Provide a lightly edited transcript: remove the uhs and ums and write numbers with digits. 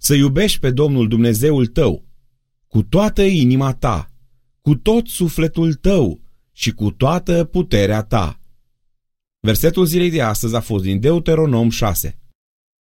să iubești pe Domnul Dumnezeul tău cu toată inima ta, cu tot sufletul tău și cu toată puterea ta. Versetul zilei de astăzi a fost din Deuteronom 6.